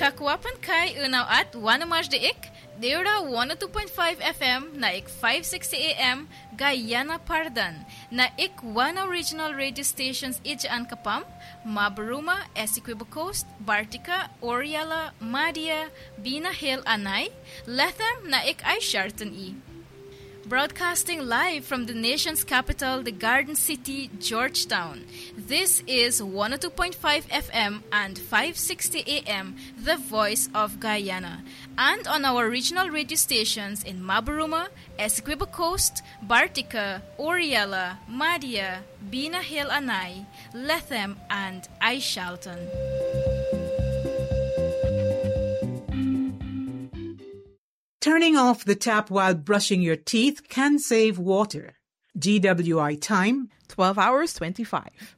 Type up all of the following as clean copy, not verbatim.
Kakwapan Kai Unaw at Wanamaj de Ik, Deura 102.5 FM na Ik 560 AM, Guyana Pardan, na Ik Wana Regional Radio Stations Ijaan Kapam, Mabaruma, Essequibo Coast, Bartica, Oriala, Madia, Bina Hill Anay, Lethem na Ik ay Sharton E. Broadcasting live from the nation's capital, the Garden City, Georgetown. This is 102.5 FM and 560 AM, the voice of Guyana. And on our regional radio stations in Mabaruma, Essequibo Coast, Bartica, Oriala, Madia, Bina Hill Anay, Lethem, and Aishalton. Turning off the tap while brushing your teeth can save water. GWI time, 12 hours 25.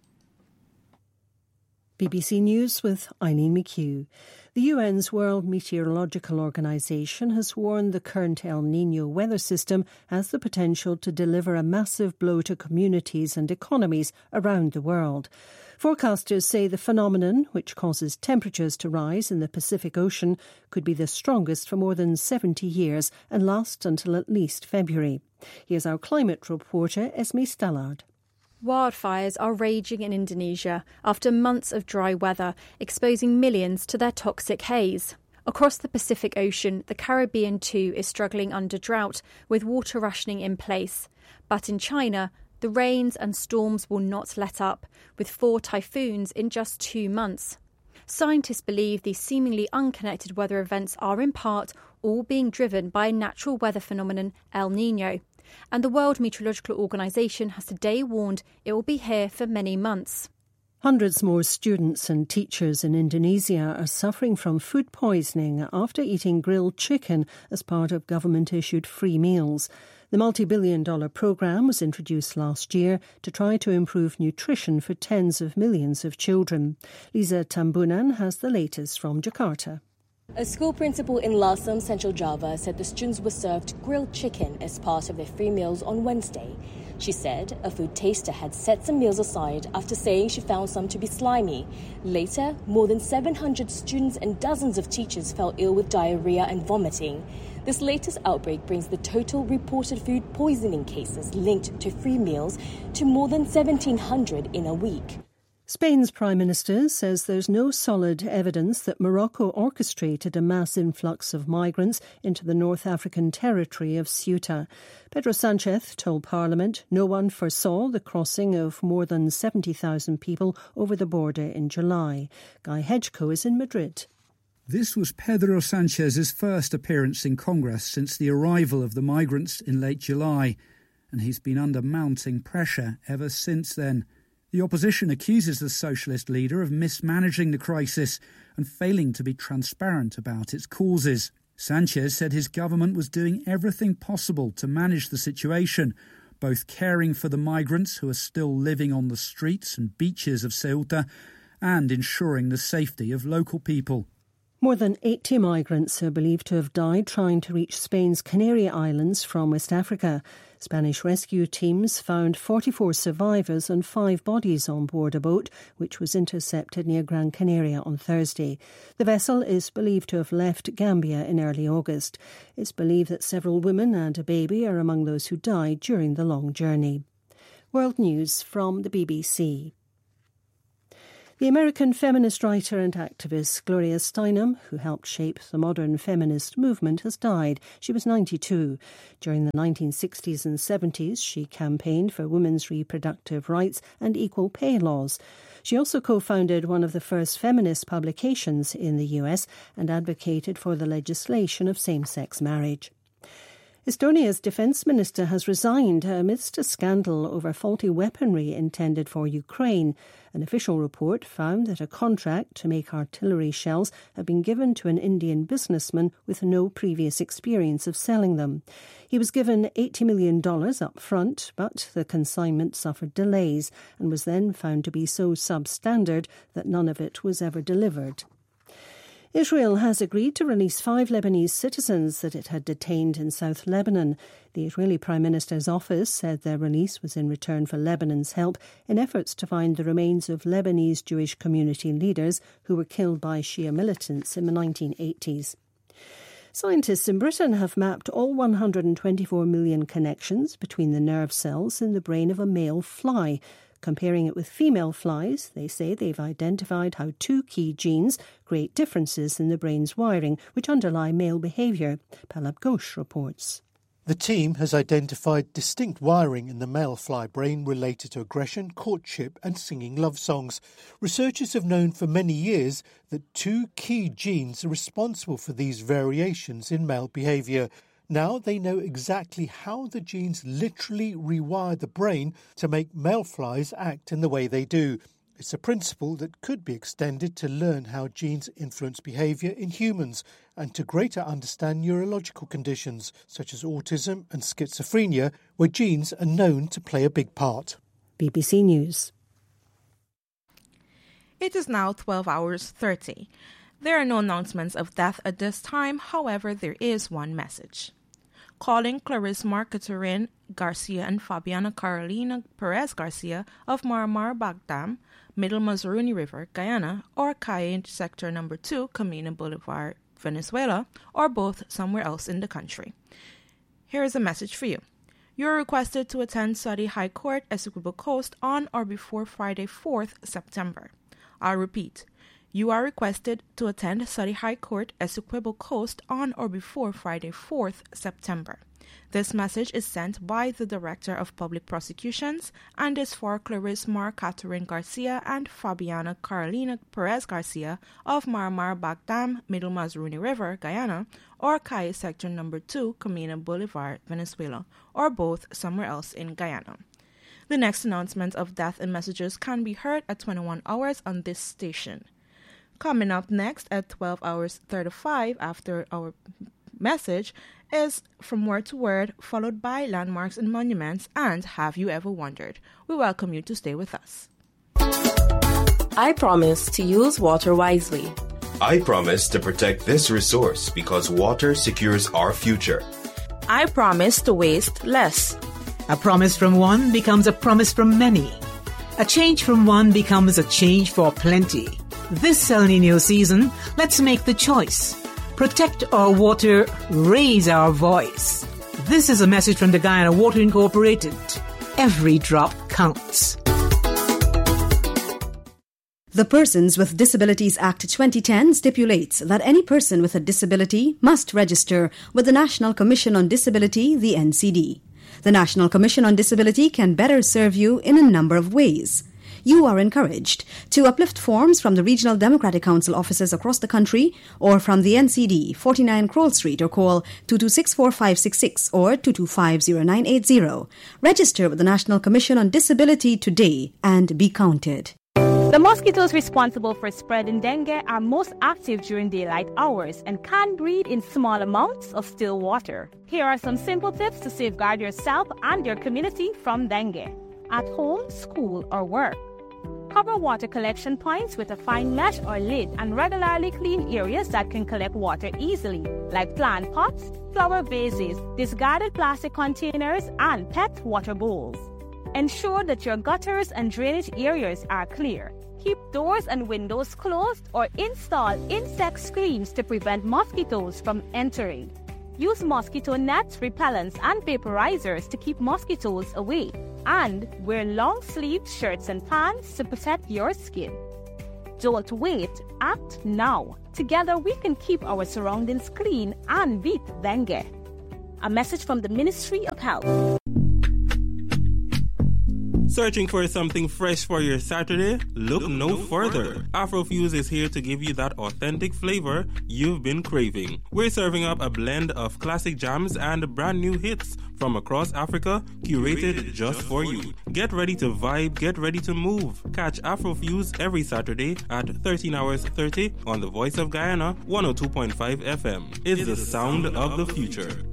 BBC News with Eileen McHugh. The UN's World Meteorological Organization has warned the current El Niño weather system has the potential to deliver a massive blow to communities and economies around the world. Forecasters say the phenomenon, which causes temperatures to rise in the Pacific Ocean, could be the strongest for more than 70 years and last until at least February. Here's our climate reporter, Esme Stallard. Wildfires are raging in Indonesia after months of dry weather, exposing millions to their toxic haze. Across the Pacific Ocean, the Caribbean too is struggling under drought, with water rationing in place. But in China, the rains and storms will not let up, with 4 typhoons in just 2 months. Scientists believe these seemingly unconnected weather events are in part all being driven by a natural weather phenomenon, El Niño. And the World Meteorological Organization has today warned it will be here for many months. Hundreds more students and teachers in Indonesia are suffering from food poisoning after eating grilled chicken as part of government-issued free meals. The multi-billion-dollar programme was introduced last year to try to improve nutrition for tens of millions of children. Lisa Tambunan has the latest from Jakarta. A school principal in Lasem, Central Java, said the students were served grilled chicken as part of their free meals on Wednesday. She said a food taster had set some meals aside after saying she found some to be slimy. Later, more than 700 students and dozens of teachers fell ill with diarrhea and vomiting. This latest outbreak brings the total reported food poisoning cases linked to free meals to more than 1,700 in a week. Spain's Prime Minister says there's no solid evidence that Morocco orchestrated a mass influx of migrants into the North African territory of Ceuta. Pedro Sánchez told Parliament no one foresaw the crossing of more than 70,000 people over the border in July. Guy Hedgecoe is in Madrid. This was Pedro Sanchez's first appearance in Congress since the arrival of the migrants in late July, and he's been under mounting pressure ever since then. The opposition accuses the socialist leader of mismanaging the crisis and failing to be transparent about its causes. Sanchez said his government was doing everything possible to manage the situation, both caring for the migrants who are still living on the streets and beaches of Ceuta and ensuring the safety of local people. More than 80 migrants are believed to have died trying to reach Spain's Canary Islands from West Africa. Spanish rescue teams found 44 survivors and 5 bodies on board a boat, which was intercepted near Gran Canaria on Thursday. The vessel is believed to have left Gambia in early August. It's believed that several women and a baby are among those who died during the long journey. World News from the BBC. The American feminist writer and activist Gloria Steinem, who helped shape the modern feminist movement, has died. She was 92. During the 1960s and 70s, she campaigned for women's reproductive rights and equal pay laws. She also co-founded one of the first feminist publications in the US and advocated for the legislation of same-sex marriage. Estonia's defence minister has resigned amidst a scandal over faulty weaponry intended for Ukraine. An official report found that a contract to make artillery shells had been given to an Indian businessman with no previous experience of selling them. He was given $80 million up front, but the consignment suffered delays and was then found to be so substandard that none of it was ever delivered. Israel has agreed to release 5 Lebanese citizens that it had detained in South Lebanon. The Israeli Prime Minister's office said their release was in return for Lebanon's help in efforts to find the remains of Lebanese Jewish community leaders who were killed by Shia militants in the 1980s. Scientists in Britain have mapped all 124 million connections between the nerve cells in the brain of a male fly. Comparing it with female flies, they say they've identified how 2 key genes create differences in the brain's wiring, which underlie male behaviour. Palab Ghosh reports. The team has identified distinct wiring in the male fly brain related to aggression, courtship and singing love songs. Researchers have known for many years that 2 key genes are responsible for these variations in male behaviour. Now they know exactly how the genes literally rewire the brain to make male flies act in the way they do. It's a principle that could be extended to learn how genes influence behaviour in humans and to greater understand neurological conditions such as autism and schizophrenia, where genes are known to play a big part. BBC News. It is now 12 hours 30. There are no announcements of death at this time, however, there is one message. Calling Clarice Marcaturin Garcia and Fabiana Carolina Perez Garcia of Mar Bagdam, Middle Mazaruni River, Guyana, or Cayenne Sector No. 2, Camino Boulevard, Venezuela, or both somewhere else in the country. Here is a message for you. You are requested to attend Saudi High Court, Essequibo Coast, on or before Friday, 4th September. I'll repeat. You are requested to attend Saudi High Court, Essequibo Coast, on or before Friday, 4th September. This message is sent by the Director of Public Prosecutions and is for Clarice Marcaturin Garcia and Fabiana Carolina Perez Garcia of Mar Bagdam, Middle Mazaruni River, Guyana, or Cayenne Sector No. 2, Camino Boulevard, Venezuela, or both somewhere else in Guyana. The next announcement of death and messages can be heard at 21 hours on this station. Coming up next at 12 hours 35 after our message is From Word to Word, followed by Landmarks and Monuments and Have You Ever Wondered? We welcome you to stay with us. I promise to use water wisely. I promise to protect this resource because water secures our future. I promise to waste less. A promise from one becomes a promise from many. A change from one becomes a change for plenty. This El Niño season, let's make the choice. Protect our water, raise our voice. This is a message from the Guyana Water Incorporated. Every drop counts. The Persons with Disabilities Act 2010 stipulates that any person with a disability must register with the National Commission on Disability, the NCD. The National Commission on Disability can better serve you in a number of ways. You are encouraged to uplift forms from the Regional Democratic Council offices across the country or from the NCD, 49 Kroll Street, or call 226-4566 or 225-0980. Register with the National Commission on Disability today and be counted. The mosquitoes responsible for spreading dengue are most active during daylight hours and can breed in small amounts of still water. Here are some simple tips to safeguard yourself and your community from dengue. At home, school, or work. Cover water collection points with a fine mesh or lid and regularly clean areas that can collect water easily, like plant pots, flower vases, discarded plastic containers, and pet water bowls. Ensure that your gutters and drainage areas are clear. Keep doors and windows closed or install insect screens to prevent mosquitoes from entering. Use mosquito nets, repellents, and vaporizers to keep mosquitoes away. And wear long-sleeved shirts and pants to protect your skin. Don't wait, act now. Together we can keep our surroundings clean and beat dengue. A message from the Ministry of Health. Searching for something fresh for your Saturday? Look no further. Afrofuse is here to give you that authentic flavor you've been craving. We're serving up a blend of classic jams and brand new hits from across Africa, curated just for you. Get ready to vibe, get ready to move. Catch Afrofuse every Saturday at 13 hours 30 on the Voice of Guyana, 102.5 FM. It's the sound of the future.